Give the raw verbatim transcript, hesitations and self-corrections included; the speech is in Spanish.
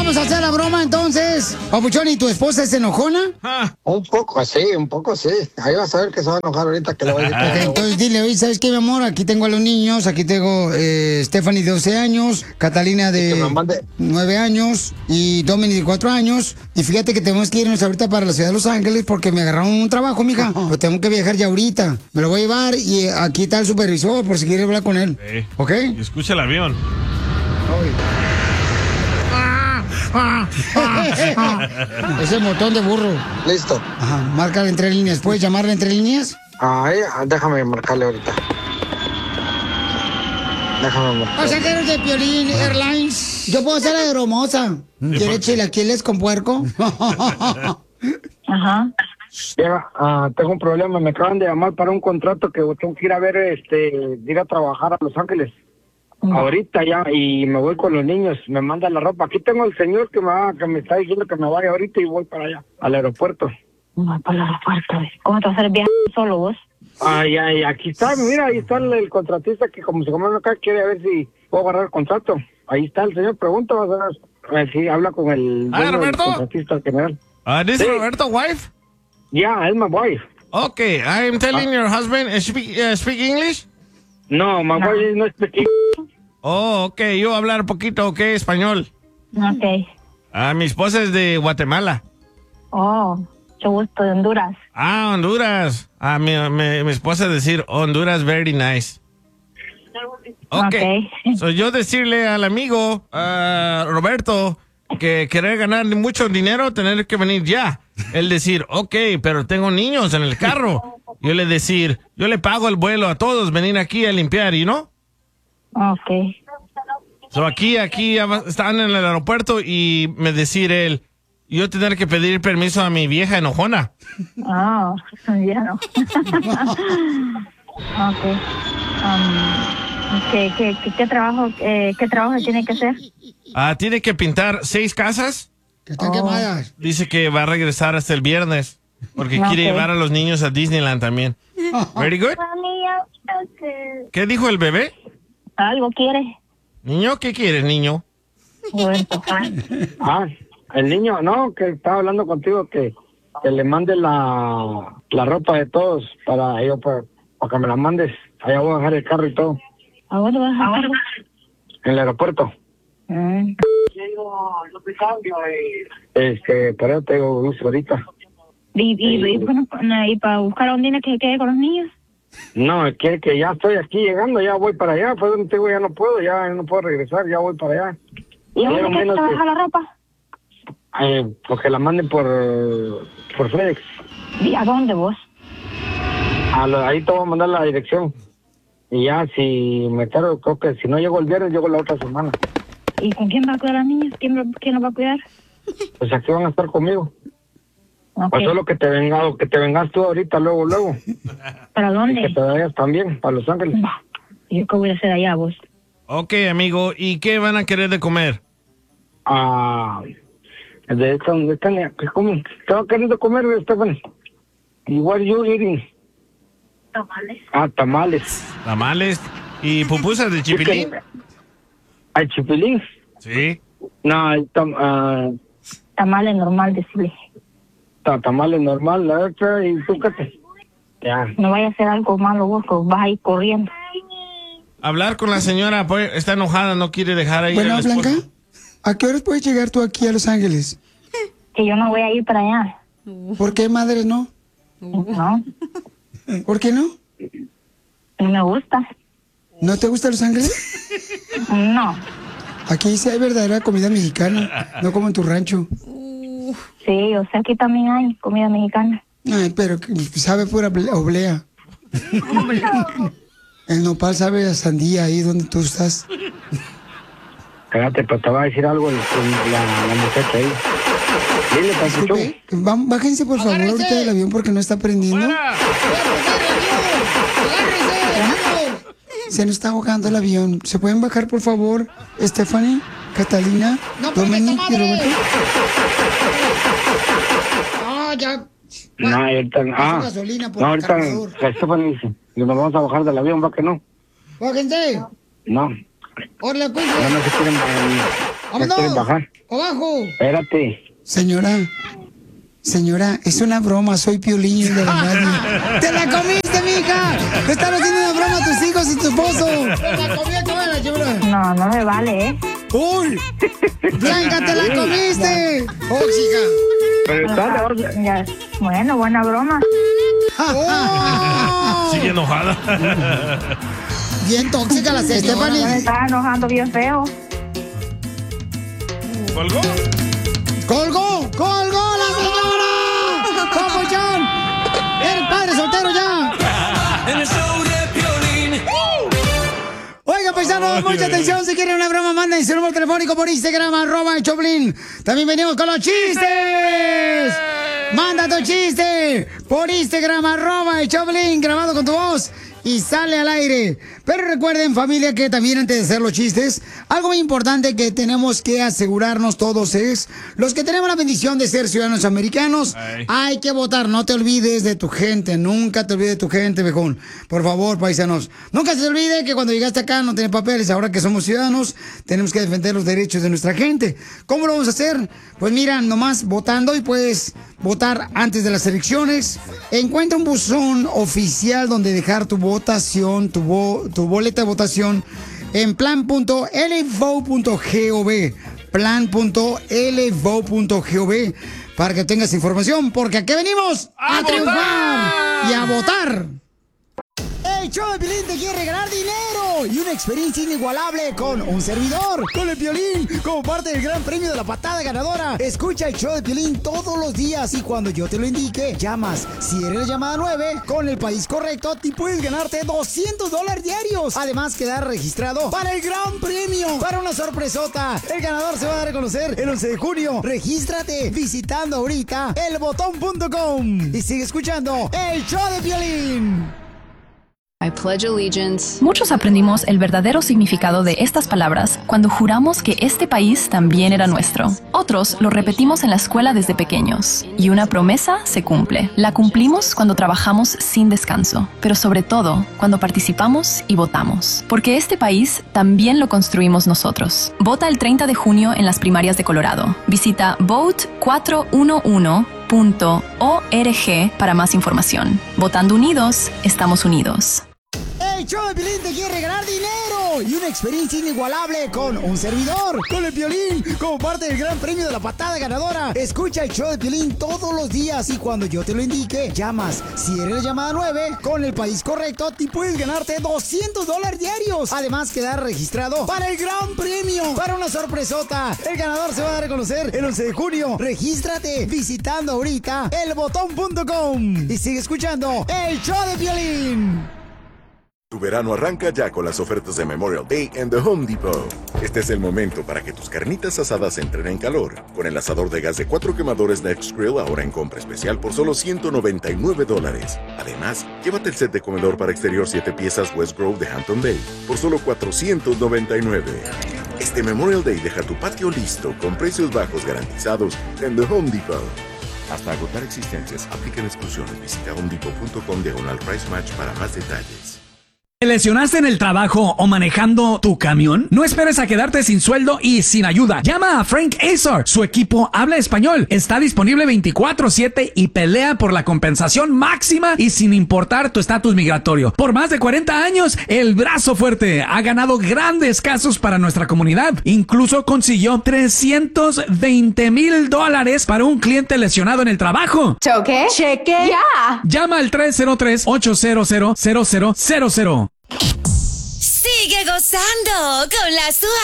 vamos a hacer la broma entonces. Papuchón, ¿y tu esposa es enojona? Ah. Un poco sí, un poco sí. Ahí vas a ver que se va a enojar ahorita que le voy a decir. Okay, entonces dile, oye, ¿sabes qué, mi amor? Aquí tengo a los niños, aquí tengo eh, Stephanie de doce años, Catalina de nueve años y Dominic de cuatro años. Y fíjate que tenemos que irnos ahorita para la ciudad de Los Ángeles porque me agarraron un trabajo, mija. Pues tengo que viajar ya ahorita. Me lo voy a llevar y aquí está el supervisor por si quieres hablar con él. Sí. ¿Ok? Y escucha el avión. Ese botón de burro. Listo. Ajá, márcale entre líneas. ¿Puedes llamarle entre líneas? Ahí, déjame marcarle ahorita. Déjame marcarle. Pasajeros de Piolín Airlines. Yo puedo ser la bromosa. ¿Quiere chilaquiles con puerco? Ajá. Llega, ah, tengo un problema. Me acaban de llamar para un contrato que tengo que ir a ver, este, ir a trabajar a Los Ángeles. No. Ahorita ya, y me voy con los niños, me mandan la ropa. Aquí tengo al señor que me va, que me está diciendo que me vaya ahorita y voy para allá, al aeropuerto. No, para el aeropuerto. ¿Cómo te vas a hacer el viaje solo vos? Ay, ay, aquí está, mira, ahí está el, el contratista que como se come acá quiere ver si puedo agarrar el contrato. Ahí está el señor, pregunta, vas a ver si habla con el, ah, Roberto, el contratista general. Uh, this sí. is Roberto wife? Yeah, it's my wife. Okay, I'm telling uh, your husband, uh, speak, uh, speak English? No, my no. wife no speak English. Oh, ok, yo hablar poquito, ok, español. Ok. Ah, mi esposa es de Guatemala. Oh, mucho gusto, de Honduras. Ah, Honduras. Ah, mi, mi, mi esposa decir Honduras very nice. Ok. okay. So yo decirle al amigo, uh, Roberto, que querer ganar mucho dinero, tener que venir ya. Él decir, ok, pero tengo niños en el carro. Yo le decir, yo le pago el vuelo a todos, venir aquí a limpiar, ¿y no? Ok. So aquí, aquí están en el aeropuerto y me decir él, yo tener que pedir permiso a mi vieja enojona. Ah, oh, ya no. Ok. Um, ¿qué, qué, qué, qué trabajo, eh, qué trabajo tiene que hacer? Ah, tiene que pintar seis casas. Que están oh. quemadas. Dice que va a regresar hasta el viernes porque okay. quiere llevar a los niños a Disneyland también. Very good. ¿Qué dijo el bebé? Algo quiere. ¿Niño? ¿Qué quieres, niño? Ah, el niño, no, que estaba hablando contigo que, que le mande la, la ropa de todos para yo para, para que me la mandes. Allá voy a dejar el carro y todo. ¿A dónde vas a dejar? En el aeropuerto. Mm. Este, por eso te digo, Luis, ahorita. ¿Y, y, y, bueno, y para buscar a un niño que quede con los niños? No, es que, que ya estoy aquí llegando, ya voy para allá, pues donde te digo, ya no puedo, ya no puedo regresar, ya voy para allá. ¿Y dónde quieres que baja la ropa? Eh, pues que la manden por, por FedEx. ¿Y a dónde vos? A lo, ahí te voy a mandar la dirección. Y ya, si me quedo, creo que si no llego el viernes, llego la otra semana. ¿Y con quién va a cuidar a las niñas? ¿Quién, quién los va a cuidar? Pues aquí van a estar conmigo. Okay. Pues solo que te venga, que te vengas tú ahorita, luego, luego. ¿Para dónde? Y que te vayas también, para Los Ángeles. ¿Y qué voy a hacer allá, vos? Ok, amigo, ¿y qué van a querer de comer? Ah, de esta, de esta, ¿cómo? ¿Qué va a querer de comer, Estefan? Igual yo, eating. Tamales. Ah, tamales. Tamales. ¿Y pupusas de chipilín? ¿Hay chipilín? Sí. No, hay tam, uh, tamales normal, decirle. Tamales normal, la otra, y tú qué te... Ya. No vaya a hacer algo malo vos, que vas a ir corriendo. Hablar con la señora, pues, está enojada, no quiere dejar ahí. Bueno, Blanca, ¿a qué horas puedes llegar tú aquí a Los Ángeles? Que yo no voy a ir para allá. ¿Por qué, madre, no? No. ¿Por qué no? No me gusta. ¿No te gusta Los Ángeles? No. Aquí sí hay verdadera comida mexicana, no como en tu rancho. Sí, o sea, aquí también hay comida mexicana. Ay, pero sabe pura oblea. El nopal sabe a sandía ahí donde tú estás. Cállate, pero te va a decir algo la, la, la muchacha ahí. Dile, Disculpe, vamos, bájense por favor ¡Agárrese! ahorita del avión porque no está prendiendo. Se nos está ahogando el avión. ¿Se pueden bajar, por favor, Stephanie, Catalina, no, Dominic y Roberto? Ah, ya. No, ahorita no. Ah, gasolina por no, ahorita cargador. la Stephanie dice, nos vamos a bajar del avión, ¿va que no? Bájense. No. Hola, pues. No, no se quieren bajar. ¡Vámonos! ¿Quieres bajar? ¡Abajo! Espérate. Señora, señora, es una broma, soy Piolín de la radio. ¡Te la comiste, mija! ¡Te están haciendo una broma a tus hijos y tu esposo! ¡Te la comió toda la señora! No, no me vale, ¿eh? ¡Uy! ¡Blanca, te la comiste! ¡Oh, chica! Pero está, Ya, bueno, buena broma. ¡Oh! Sigue enojada. Bien tóxica la Me Stephanie. estaba enojando bien feo. ¿Colgó? ¡Colgó! ¡Colgó la señora! ¡Papuchón! ¡Eres padre soltero ya! En el show de Piolín. Oiga, paisanos, mucha atención. Si quieren una broma, manden su número telefónico por Instagram, arroba el Choplin. También venimos con los chistes. Manda tu chiste por Instagram, arroba el Choplin, grabado con tu voz. Y sale al aire. Pero recuerden, familia, que también antes de hacer los chistes, algo muy importante que tenemos que asegurarnos todos es, los que tenemos la bendición de ser ciudadanos americanos, Ay. hay que votar. No te olvides de tu gente, nunca te olvides de tu gente, viejón. Por favor, paisanos, nunca se te olvide que cuando llegaste acá no tienes papeles. Ahora que somos ciudadanos, tenemos que defender los derechos de nuestra gente. ¿Cómo lo vamos a hacer? Pues mira, nomás votando, y puedes votar antes de las elecciones. Encuentra un buzón oficial donde dejar tu votación, tu, vo tu boleta de votación en plan punto l vote punto gov, plan punto l vote punto gov, para que tengas información, porque aquí venimos a, a triunfar y a votar. El show de Piolín te quiere regalar dinero y una experiencia inigualable con un servidor, con el Piolín, como parte del gran premio de la patada ganadora. Escucha el show de Piolín todos los días, y cuando yo te lo indique, llamas. Si eres la llamada nueve, con el país correcto, te puedes ganarte doscientos dólares diarios. Además, quedar registrado para el gran premio, para una sorpresota. El ganador se va a dar a conocer el once de junio. Regístrate visitando ahorita el botón punto com y sigue escuchando el show de Piolín. I pledge allegiance. Muchos aprendimos el verdadero significado de estas palabras cuando juramos que este país también era nuestro. Otros lo repetimos en la escuela desde pequeños. Y una promesa se cumple. La cumplimos cuando trabajamos sin descanso, pero sobre todo cuando participamos y votamos. Porque este país también lo construimos nosotros. Vota el treinta de junio en las primarias de Colorado. Visita vote cuatro uno uno punto org para más información. Votando unidos, estamos unidos. El show de Piolín te quiere regalar dinero y una experiencia inigualable con un servidor, con el Piolín, como parte del gran premio de la patada ganadora. Escucha el show de Piolín todos los días, y cuando yo te lo indique, llamas. Si eres la llamada nueve, con el país correcto, te puedes ganarte doscientos dólares diarios. Además, quedar registrado para el gran premio, para una sorpresota. El ganador se va a dar a conocer el once de junio. Regístrate visitando ahorita el botón punto com y sigue escuchando el show de Piolín. Tu verano arranca ya con las ofertas de Memorial Day en The Home Depot. Este es el momento para que tus carnitas asadas entren en calor. Con el asador de gas de cuatro quemadores Next Grill ahora en compra especial por solo ciento noventa y nueve dólares. Además, llévate el set de comedor para exterior siete piezas West Grove de Hampton Bay por solo cuatrocientos noventa y nueve. Este Memorial Day deja tu patio listo con precios bajos garantizados en The Home Depot. Hasta agotar existencias, aplican exclusiones. Visita homedepot punto com diagonal price match para más detalles. ¿Te lesionaste en el trabajo o manejando tu camión? No esperes a quedarte sin sueldo y sin ayuda. Llama a Frank Azar. Su equipo habla español, está disponible veinticuatro siete y pelea por la compensación máxima y sin importar tu estatus migratorio. Por más de cuarenta años, el brazo fuerte ha ganado grandes casos para nuestra comunidad. Incluso consiguió trescientos veinte mil dólares para un cliente lesionado en el trabajo. ¿Choque? ¿Cheque? ¡Ya! Yeah. Llama al tres cero tres, ocho cero cero, cero cero cero cero. Sigue gozando con la